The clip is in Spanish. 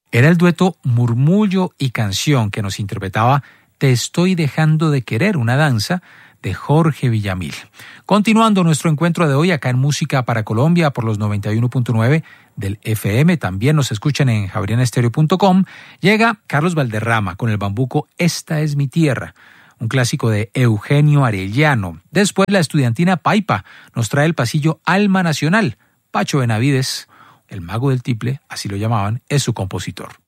Era el dueto Murmullo y Canción que nos interpretaba Te estoy dejando de querer, una danza de Jorge Villamil. Continuando nuestro encuentro de hoy acá en Música para Colombia por los 91.9 del FM, también nos escuchan en javerianestereo.com, llega Carlos Valderrama con el bambuco Esta es mi tierra, un clásico de Eugenio Arellano. Después la estudiantina Paipa nos trae el pasillo Alma Nacional. Pacho Benavides, el mago del tiple, así lo llamaban, es su compositor.